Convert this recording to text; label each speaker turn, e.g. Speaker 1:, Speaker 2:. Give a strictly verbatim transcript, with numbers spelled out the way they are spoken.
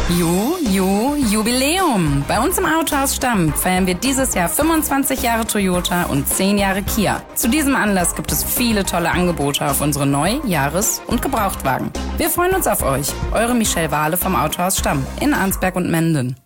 Speaker 1: Ju, Ju, Jubiläum. Bei uns im Autohaus Stamm feiern wir dieses Jahr fünfundzwanzig Jahre Toyota und zehn Jahre Kia. Zu diesem Anlass gibt es viele tolle Angebote auf unsere Neu-, Jahres- und Gebrauchtwagen. Wir freuen uns auf euch. Eure Michelle Wahle vom Autohaus Stamm in Arnsberg und Menden.